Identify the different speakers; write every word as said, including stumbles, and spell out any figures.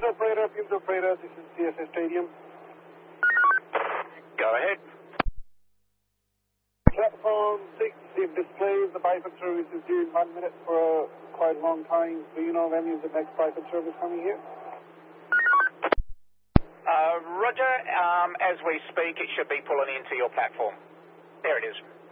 Speaker 1: operator, Fumes operator, this is C S S Stadium.
Speaker 2: Go ahead.
Speaker 1: Platform six, it displays the Biford service is due in one minute for a quite long time. Do you know when is the next Biford service coming here?
Speaker 2: Uh, Roger, um, as we speak, it should be pulling into your platform. There it is.